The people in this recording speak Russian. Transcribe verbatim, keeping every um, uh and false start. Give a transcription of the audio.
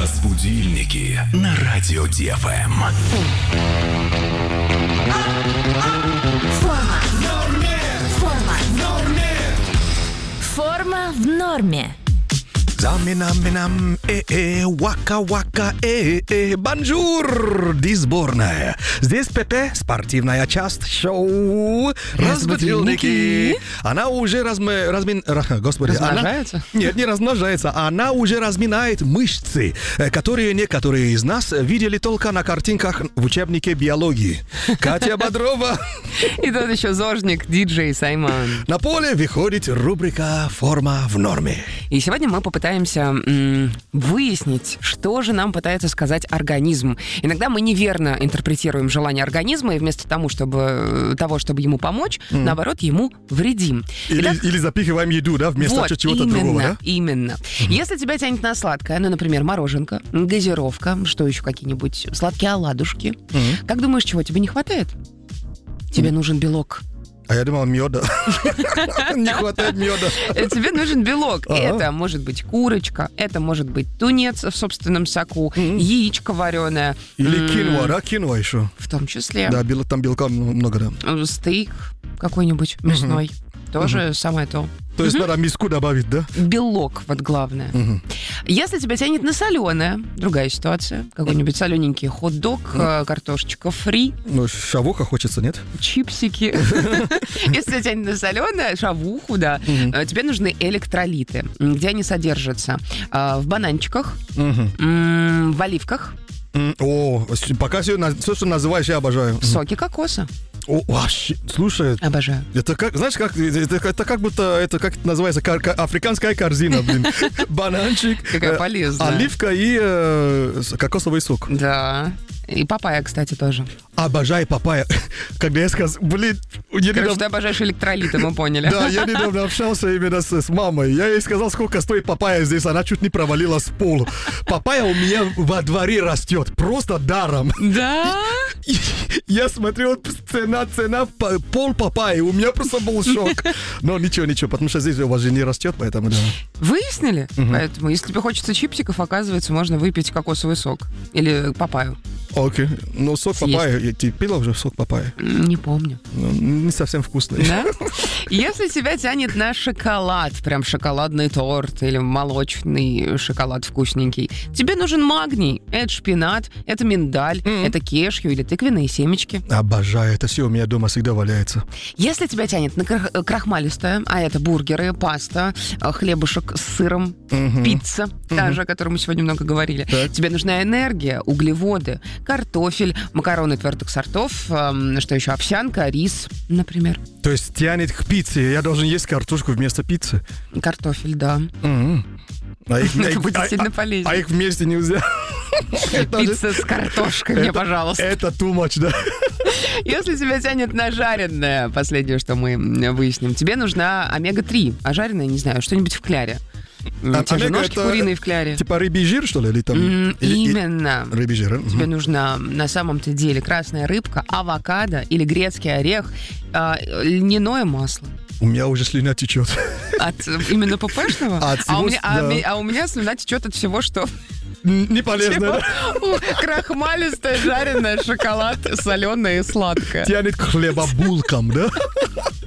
Разбудильники на радио ДФМ. Форма в норме. Форма в норме. Форма в норме. Заминам-минам, э-э, вака-вака, э-э, бонжур, ди сборная. Здесь ПП, спортивная часть шоу «Разбудильники». Она уже разми... размин... Господи, размножается? Она... Нет, не размножается. Она уже разминает мышцы, которые некоторые из нас видели только на картинках в учебнике биологии. Катя Бодрова. И тут еще зожник, диджей Саймон. На поле выходит рубрика «Форма в норме». И сегодня мы попытаемся м- выяснить, что же нам пытается сказать организм. Иногда мы неверно интерпретируем желание организма, и вместо того, чтобы, того, чтобы ему помочь, mm. наоборот, ему вредим. Или, Итак, или запихиваем еду, да, вместо вот, чего-то именно, другого, да? Именно. Mm. Если тебя тянет на сладкое, ну, например, мороженка, газировка, что еще какие-нибудь сладкие оладушки, mm. как думаешь, чего тебе не хватает? Тебе mm. нужен белок. А я думал, меда. Не хватает меда. Тебе нужен белок. Это может быть курочка, это может быть тунец в собственном соку, яичко вареное. Или киноа, да? Киноа еще. В том числе. Да, там белка много, да. Стейк какой-нибудь мясной. Тоже самое то. То есть надо миску добавить, да? Белок, вот главное. Угу. Если тебя тянет на соленое, другая ситуация. Какой-нибудь солененький хот-дог, mm. картошечка фри. Ну, шавуха хочется, нет? Чипсики. Если тебя тянет на соленое, шавуху, да, тебе нужны электролиты. Где они содержатся? В бананчиках, в оливках. О, пока все, что называешь, я обожаю. В соке кокоса. О, вообще, слушай. Обожаю. Это как, знаешь, как, это, это как будто, это как это называется, кар, кар, африканская корзина, блин. Бананчик, какая полезная. Оливка и э, кокосовый сок. Да. И папайя, кстати, тоже. Обожаю папайя. Когда я сказал, блин... Короче, недавно... ты обожаешь электролиты, мы поняли. Да, я недавно общался именно с, с мамой. Я ей сказал, сколько стоит папайя здесь. Она чуть не провалилась в пол. Папайя у меня во дворе растет. Просто даром. Да? И, я смотрел, цена, цена, пол папайи. У меня просто был шок. Но ничего, ничего, потому что здесь у вас же не растет, поэтому да. Выяснили? Угу. Поэтому, если тебе хочется чипсиков, оказывается, можно выпить кокосовый сок. Или папайю. Окей. Okay. Ну, сок папайи. Ты пила уже сок папайи? Не помню. Ну, не совсем вкусный. Да? Если тебя тянет на шоколад, прям шоколадный торт или молочный шоколад вкусненький, тебе нужен магний. Это шпинат, это миндаль, mm-hmm. это кешью или тыквенные семечки. Обожаю. Это все у меня дома всегда валяется. Если тебя тянет на крахмалистое, а это бургеры, паста, хлебушек с сыром, mm-hmm. пицца, mm-hmm. та же, о которой мы сегодня много говорили, так. тебе нужна энергия, углеводы, картофель, макароны твердых сортов, э, что еще, овсянка, рис, например. То есть тянет к пицце. Я должен есть картошку вместо пиццы? Картофель, да. Mm-hmm. А их, это а, будет а, сильно а, полезнее. А их вместе нельзя? Пицца с картошкой мне, пожалуйста. Это too much, да? Если тебя тянет на жареное, последнее, что мы выясним, тебе нужна омега три. А жареное, не знаю, что-нибудь в кляре. А, те же ножки куриные в кляре. Типа рыбий жир, что ли? Или там, mm, или, именно. И, рыбий жир. Тебе угу. нужна на самом-то деле красная рыбка, авокадо или грецкий орех, э, льняное масло. У меня уже слюна течет. От именно ппшного? От всего, а, у меня, да. а, а у меня слюна течет от всего, что... Не полезно, типа, да? Крахмалистая, жареная, шоколад, соленое и сладкое. Тянет к хлебобулкам, да?